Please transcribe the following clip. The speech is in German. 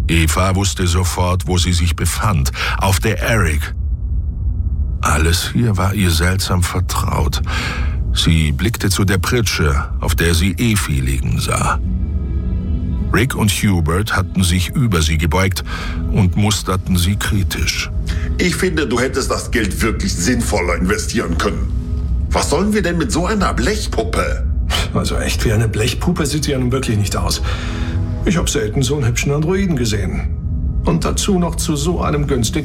Eva wusste sofort, wo sie sich befand, auf der Eric. Alles hier war ihr seltsam vertraut. Sie blickte zu der Pritsche, auf der sie Efi liegen sah. Rick und Hubert hatten sich über sie gebeugt und musterten sie kritisch. Ich finde, du hättest das Geld wirklich sinnvoller investieren können. Was sollen wir denn mit so einer Blechpuppe? Also echt wie eine Blechpuppe sieht sie ja nun wirklich nicht aus. Ich habe selten so einen hübschen Androiden gesehen. Und dazu noch zu so einem günstigen